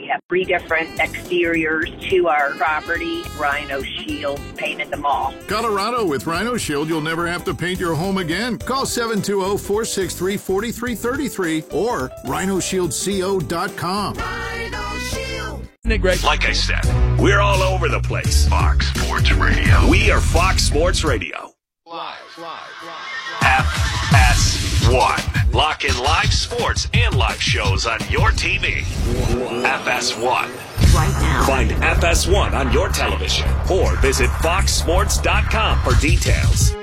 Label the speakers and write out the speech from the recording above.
Speaker 1: We have 3 different exteriors to our property. Rhino Shield painted them all.
Speaker 2: Colorado, with Rhino Shield, you'll never have to paint your home again. Call 720-463-4333 or rhinoshieldco.com.
Speaker 3: Rhino Shield.
Speaker 4: Like I said, we're all over the place.
Speaker 5: Fox Sports Radio.
Speaker 4: We are Fox Sports Radio.
Speaker 5: Live.
Speaker 4: FS1. Lock in live sports and live shows on your TV. FS1.
Speaker 3: Right now.
Speaker 4: Find FS1 on your television or visit foxsports.com for details.